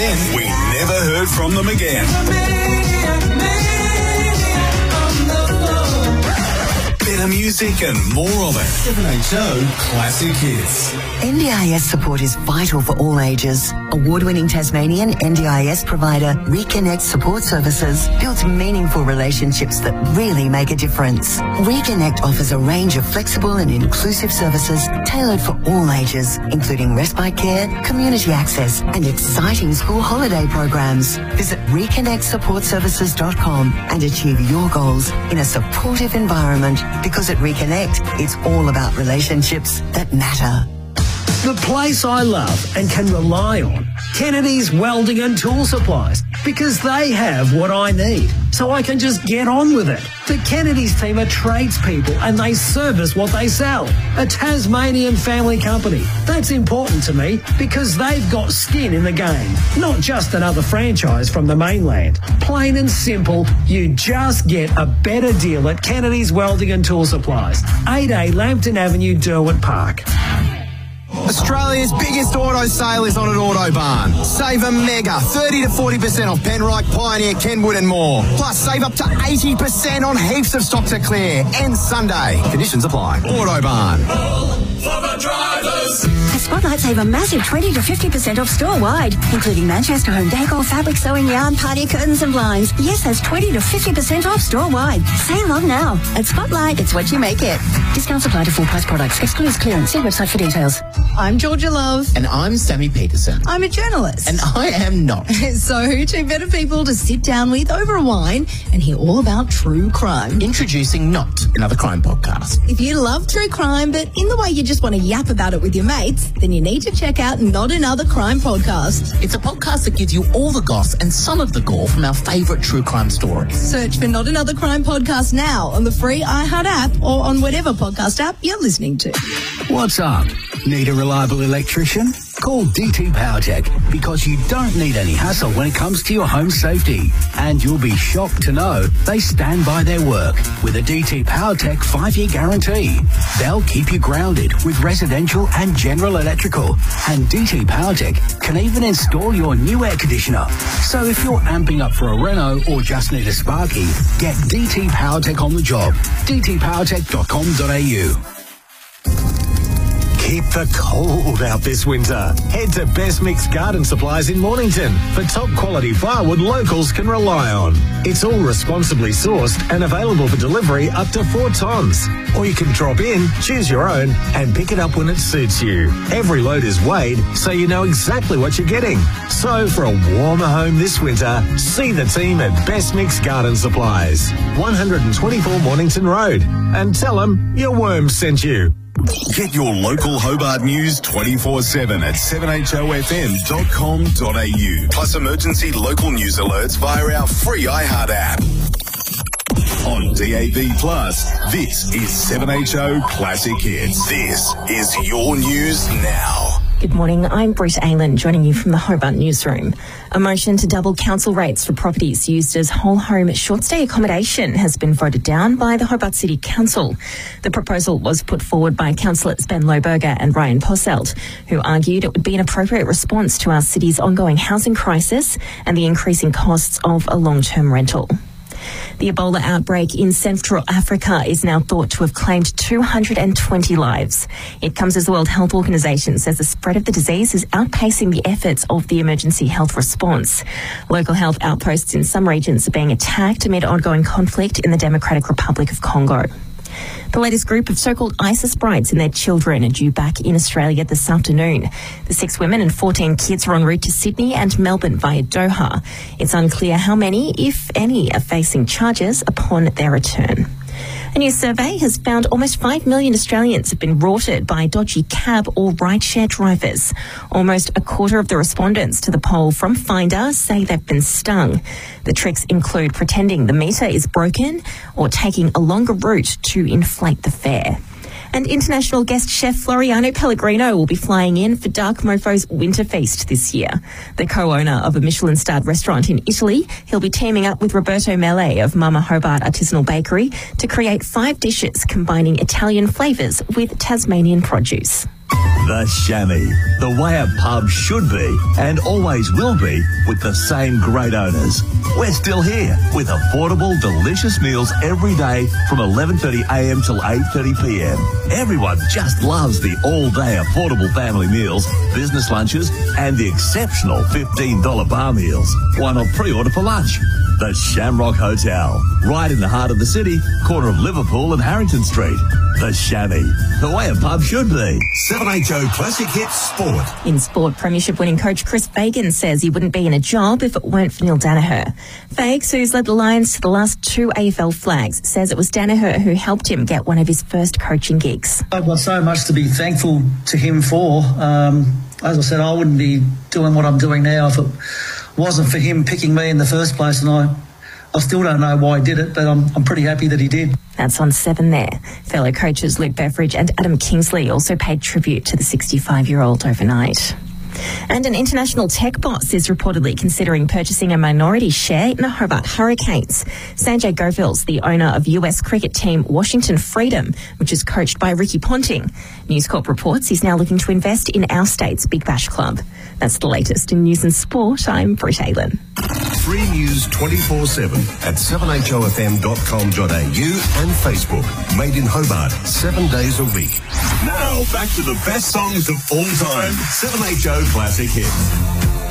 then we never heard from them again. Better music and more of it. 7HO Classic Hits. NDIS support is vital for all ages. Award-winning Tasmanian NDIS provider Reconnect Support Services builds meaningful relationships that really make a difference. Reconnect offers a range of flexible and inclusive services tailored for all ages, including respite care, community access, and exciting school holiday programs. Visit reconnectsupportservices.com and achieve your goals in a supportive environment, because at Reconnect, it's all about relationships that matter. The place I love and can rely on, Kennedy's Welding and Tool Supplies, because they have what I need, so I can just get on with it. The Kennedy's team are tradespeople and they service what they sell. A Tasmanian family company. That's important to me because they've got skin in the game, not just another franchise from the mainland. Plain and simple, you just get a better deal at Kennedy's Welding and Tool Supplies, 8A Lambton Avenue, Derwent Park. Australia's biggest auto sale is on at Autobarn. Save a mega 30 to 40% off Penrite, Pioneer, Kenwood and more. Plus save up to 80% on heaps of stock to clear. Ends Sunday. Conditions apply. Autobarn. For the drivers. At Spotlight, save a massive 20 to 50% off store-wide, including Manchester Home Decor, fabric sewing, yarn, party curtains and blinds. Yes, that's 20 to 50% off store-wide. Save on now. At Spotlight, it's what you make it. Discounts apply to full-price products. Excludes clearance. See website for details. I'm Georgia Love. And I'm Sammy Peterson. I'm a journalist. And I am not. So, two better people to sit down with over a wine and hear all about true crime. Introducing Not, another crime podcast. If you love true crime, but in the way you just want to yap about it with your mates, then you need to check out Not Another Crime Podcast. It's a podcast that gives you all the goss and some of the gore from our favourite true crime stories. Search for Not Another Crime Podcast now on the free iHeart app or on whatever podcast app you're listening to. What's up? Need a reliable electrician? Call DT PowerTech, because you don't need any hassle when it comes to your home safety. And you'll be shocked to know they stand by their work with a DT PowerTech 5-year guarantee. They'll keep you grounded with residential and general electrical. And DT PowerTech can even install your new air conditioner. So if you're amping up for a reno or just need a sparky, get DT PowerTech on the job. dtpowertech.com.au. Keep the cold out this winter. Head to Best Mix Garden Supplies in Mornington for top quality firewood locals can rely on. It's all responsibly sourced and available for delivery up to 4 tons. Or you can drop in, choose your own, and pick it up when it suits you. Every load is weighed, so you know exactly what you're getting. So for a warmer home this winter, see the team at Best Mix Garden Supplies, 124 Mornington Road, and tell them your worm sent you. Get your local Hobart news 24/7 at 7HOFM.com.au. Plus emergency local news alerts via our free iHeart app. On DAB+, this is 7HO Classic Hits. This is your news now. Good morning, I'm Britt Aylan, joining you from the Hobart newsroom. A motion to double council rates for properties used as whole home short stay accommodation has been voted down by the Hobart City Council. The proposal was put forward by councillors Ben Loberger and Ryan Posselt, who argued it would be an appropriate response to our city's ongoing housing crisis and the increasing costs of a long-term rental. The Ebola outbreak in Central Africa is now thought to have claimed 220 lives. It comes as the World Health Organization says the spread of the disease is outpacing the efforts of the emergency health response. Local health outposts in some regions are being attacked amid ongoing conflict in the Democratic Republic of Congo. The latest group of so-called ISIS brides and their children are due back in Australia this afternoon. The 6 women and 14 kids are en route to Sydney and Melbourne via Doha. It's unclear how many, if any, are facing charges upon their return. A new survey has found almost 5 million Australians have been rorted by dodgy cab or rideshare drivers. Almost a quarter of the respondents to the poll from Finder say they've been stung. The tricks include pretending the meter is broken or taking a longer route to inflate the fare. And international guest chef Floriano Pellegrino will be flying in for Dark Mofo's Winter Feast this year. The co-owner of a Michelin-starred restaurant in Italy, he'll be teaming up with Roberto Mele of Mama Hobart Artisanal Bakery to create 5 dishes combining Italian flavours with Tasmanian produce. The Chamois, the way a pub should be and always will be, with the same great owners. We're still here with affordable, delicious meals every day from 11:30am till 8:30pm. Everyone just loves the all-day affordable family meals, business lunches and the exceptional $15 bar meals. Why not pre-order for lunch? The Shamrock Hotel, right in the heart of the city, corner of Liverpool and Harrington Street. The Chamois, the way a pub should be. 7HO Classic Hits Sport. In sport, premiership winning coach Chris Fagan says he wouldn't be in a job if it weren't for Neil Danaher. Fags, who's led the Lions to the last 2 AFL flags, says it was Danaher who helped him get one of his first coaching gigs. I've got so much to be thankful to him for. As I said, I wouldn't be doing what I'm doing now if it wasn't for him picking me in the first place, and I still don't know why he did it, but I'm pretty happy that he did. That's on 7 there. Fellow coaches Luke Beveridge and Adam Kingsley also paid tribute to the 65-year-old overnight. And an international tech boss is reportedly considering purchasing a minority share in the Hobart Hurricanes. Sanjay Govill's the owner of US cricket team Washington Freedom, which is coached by Ricky Ponting. News Corp reports he's now looking to invest in our state's Big Bash Club. That's the latest in news and sport. I'm Britt Aylan. Free news 24/7 at 7hofm.com.au and Facebook. Made in Hobart, 7 days a week. Now, back to the best songs of all time. 7HO Classic Hits.